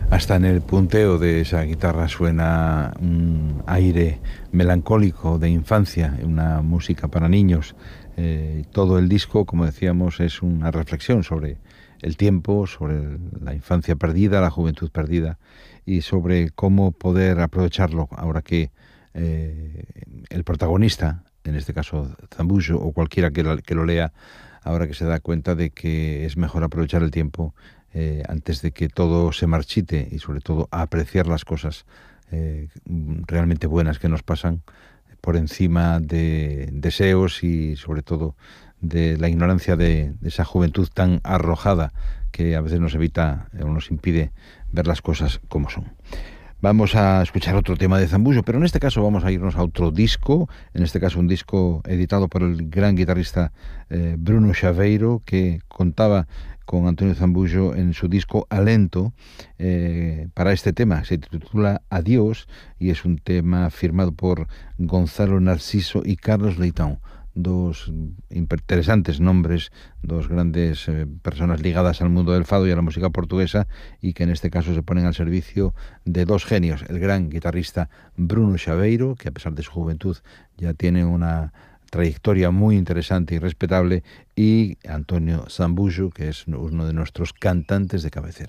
Hasta en el punteo de esa guitarra suena un aire melancólico de infancia, una música para niños. Todo el disco, como decíamos, es una reflexión sobre el tiempo, sobre la infancia perdida, la juventud perdida y sobre cómo poder aprovecharlo ahora que el protagonista, en este caso Zambujo o cualquiera que lo lea, ahora que se da cuenta de que es mejor aprovechar el tiempo antes de que todo se marchite y sobre todo a apreciar las cosas realmente buenas que nos pasan por encima de deseos y sobre todo de la ignorancia de esa juventud tan arrojada que a veces nos evita o nos impide ver las cosas como son. Vamos a escuchar otro tema de Zambujo, pero en este caso vamos a irnos a otro disco, en este caso un disco editado por el gran guitarrista Bruno Chaveiro, que contaba con Antonio Zambujo en su disco Alento para este tema. Se titula Adiós y es un tema firmado por Gonzalo Narciso y Carlos Leitão, dos interesantes nombres, dos grandes personas ligadas al mundo del fado y a la música portuguesa y que en este caso se ponen al servicio de dos genios, el gran guitarrista Bruno Chaveiro, que a pesar de su juventud ya tiene una trayectoria muy interesante y respetable, y Antonio Zambujo, que es uno de nuestros cantantes de cabecera.